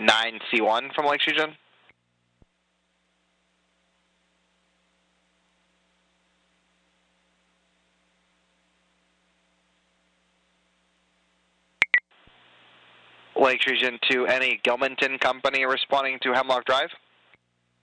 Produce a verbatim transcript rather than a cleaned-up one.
nine C one from Lakes Region. Lakes Region to any Gilmanton Company responding to Hemlock Drive.